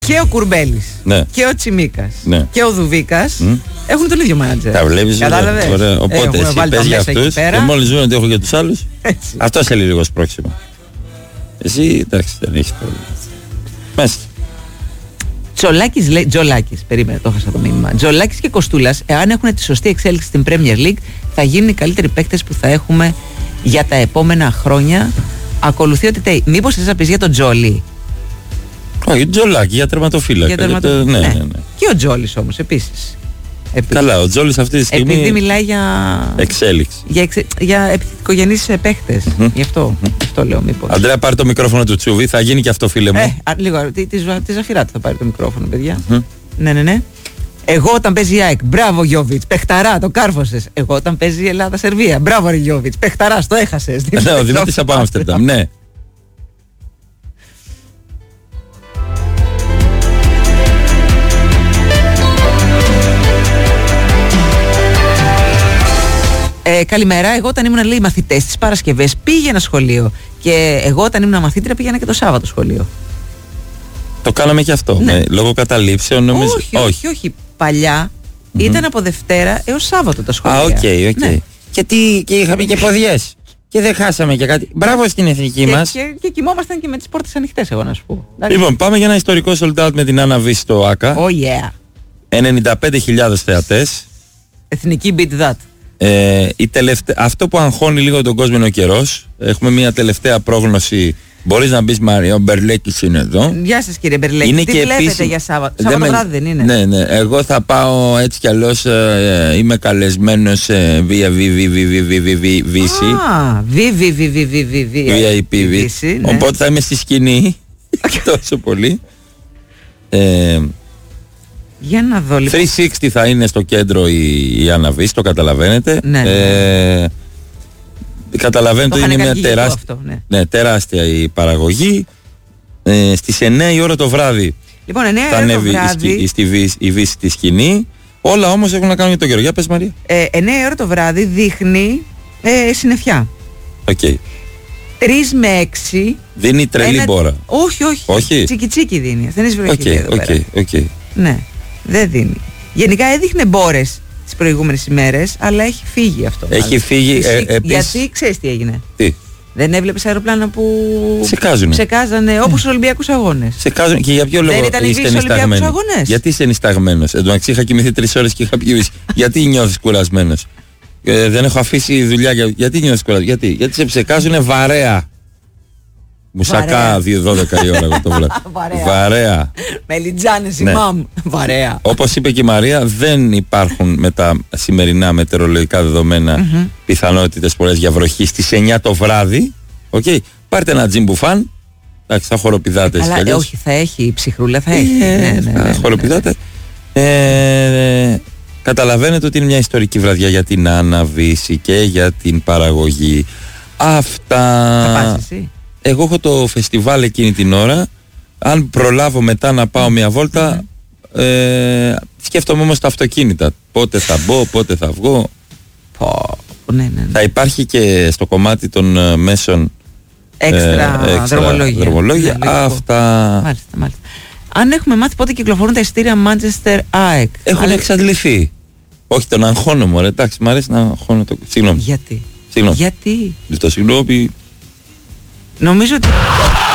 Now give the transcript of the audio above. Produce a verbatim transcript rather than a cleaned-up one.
Και ο Κουρμπέλης, ναι. και ο Τσιμίκας, ναι. και ο Δουβίκας mm. έχουν τον ίδιο μάνατζερ. Τα βλέπεις, κατάλαβες. Ωραία. Οπότε εσύ πες για αυτούς και μόλις δουν ότι έχω για τους άλλους, αυτό σε λέει λίγο σπρώξιμο. Εσύ εντάξει δεν έχεις πρόβλημα. Μάλιστα. Τζολάκης λέει, Τζολάκης, περίμενε, το έχασα το μήνυμα. Τζολάκης και Κοστούλας, εάν έχουν τη σωστή εξέλιξη στην Premier League, θα γίνουν οι καλύτεροι παίκτες που θα έχουμε για τα επόμενα χρόνια. Ακολουθεί ότι τέει. Μήπως θες να πεις για τον Τζόλι? Όχι, Τζολάκη, για τερματοφύλακα. Για τερματοφύλακα. Ναι, ναι, ναι. Και ο Τζόλις όμως επίσης. Επίσης. Καλά, ο Τζόλις αυτή τη στιγμή. Επειδή μιλάει για. Εξέλιξη. Για, εξε... για επιθετικογενείς παίχτες. Mm-hmm. Γι' αυτό, mm-hmm. αυτό λέω μήπως. Αντρέα, πάρει το μικρόφωνο του Τσούβι, θα γίνει και αυτό, φίλε μου. Ε, α, λίγο, τη, τη, τη Ζαφυρά του θα πάρει το μικρόφωνο, παιδιά. Mm-hmm. Ναι, ναι, ναι. Εγώ όταν παίζει η ΑΕΚ, μπράβο Γιώβιτς, παιχταρά, το κάρφωσες. Εγώ όταν παίζει η Ελλάδα-Σερβία, μπράβο ρε Γιώβιτς, παιχταρά, το έχασες. Ναι, ο Δημήτρης από Άμστερνταμ, ναι. Ε, καλημέρα. Εγώ όταν ήμουν λέει μαθητές τις Παρασκευές πήγαινα σχολείο. Και εγώ όταν ήμουν μαθήτρια πήγαινα και το Σάββατο σχολείο. Το κάναμε και αυτό. Ναι. Με, λόγω καταλήψεων νομίζω. Όχι, όχι, όχι. όχι. Παλιά mm-hmm. ήταν από Δευτέρα έως Σάββατο τα σχολεία. Α, οκ, okay, οκ. Okay. Ναι. Και, τι, και είχαμε και ποδιές. Και δεν χάσαμε και κάτι. Μπράβο στην εθνική και, μας. Και, και κοιμόμασταν και με τις πόρτες ανοιχτές, εγώ να σου πω. Λοιπόν, πάμε για ένα ιστορικό sold out με την Άννα Β στο ΆΚΑ. Oh yeah. ενενήντα πέντε χιλιάδες θεατές. Εθνική beat that. Ε, η τελευτα... Αυτό που αγχώνει λίγο τον κόσμο είναι ο καιρός. Έχουμε μια τελευταία πρόγνωση. Μπορείς να μπεις, Μαρία, ο Μπερλέκης είναι εδώ. Γεια σας κύριε Μπερλέκη. Είναι τι και βλέπετε επίσης... για Σάββατο? Σάββατο βράδυ δεν είναι? Ναι, ναι. Εγώ θα πάω έτσι κι αλλιώς. Ε, είμαι καλεσμένος σε βία βι βι βι βι βι βι βι σι. Α, βι βι βι βι βι βι βι βι άι πι βι. Οπότε θα είμαι στη σκηνή. Τόσο πολύ. Ε, Για να δω λοιπόν. τριακόσια εξήντα θα είναι στο κέντρο η, η Άννα Β, το καταλαβαίνετε. Ναι, ναι. Ε, καταλαβαίνετε ότι είναι μια τεράστια, αυτό, ναι. Ναι, τεράστια η παραγωγή. Ε, στις εννιά η ώρα το βράδυ λοιπόν, εννιά θα ανέβει η, η, η Β στη σκηνή. Όλα όμως έχουν να κάνουν με τον καιρό. Για πες, Μαρία. Ε, εννιά η ώρα το βράδυ δείχνει ε, συννεφιά. Οκ. Okay. τρεις με έξι. Δίνει τρελή ένα... μπόρα. Όχι, όχι. όχι. Τσίκι τσίκι δίνει. Δεν έχει βροχή okay, εδώ okay, πέρα. Okay. Ναι, δεν δίνει. Γενικά έδειχνε μπόρες τις προηγούμενες ημέρες, αλλά έχει φύγει αυτό. Έχει μάλλον. φύγει. Ε, επίσης... Γιατί ξέρεις τι έγινε? Τι? Δεν έβλεπες αεροπλάνα που ξεκάζουνε. Ξεκάζανε όπως στους Ολυμπιακούς Αγώνες. Ξεκάζουνε. Και για ποιο λόγο είστε νησταγμένοι? Γιατί είστε νησταγμένος? Εν τω μεταξύ είχα κοιμηθεί τρεις ώρες και είχα πει γιατί νιώθεις κουρασμένος? Ε, δεν έχω αφήσει δουλειά. Για... Γιατί νιώθεις κουρασμένος? Γιατί? Γιατί σε ψεκάζουνε βαρέα. Μουσακά δύο δώδεκα η ώρα εγώ το βλέπω. Βαρέα. Βαρέα. Μελιτζάνες ναι. ημάμ. Βαρέα. Όπως είπε και η Μαρία, δεν υπάρχουν με τα σημερινά μετεωρολογικά δεδομένα mm-hmm. πιθανότητες πολλές για βροχή στις εννιά το βράδυ. Okay. Πάρτε ένα τζιμπουφάν. Εντάξει, θα χοροπηδάτε. Αλλά ε, όχι, θα έχει η ψυχρούλα, θα έχει. Ε, ναι, ναι, ναι, ναι, χοροπηδάτε. Ε, ε, καταλαβαίνετε ότι είναι μια ιστορική βραδιά για την αναβίση και για την παραγωγή. Αυτά. Θα πας εσύ? Εγώ έχω το φεστιβάλ εκείνη την ώρα. Αν προλάβω μετά να πάω μια βόλτα, mm-hmm. ε, σκέφτομαι όμως τα αυτοκίνητα. Πότε θα μπω, πότε θα βγω. Πω, ναι, ναι, ναι. Θα υπάρχει και στο κομμάτι των uh, μέσων έξτρα, ε, έξτρα δρομολόγια. δρομολόγια. Ναι, αυτά. Μάλιστα, μάλιστα. Αν έχουμε μάθει πότε κυκλοφορούν τα εισιτήρια Manchester ΑΕΚ. Έχουν αλλά... εξαντληθεί. Όχι, τον αγχώνω μου, εντάξει, μου αρέσει να αγχώνω το. Συγγνώμη. Γιατί? Συγγνώμη. Γιατί? Το συγγνώμη. Νομίζω ότι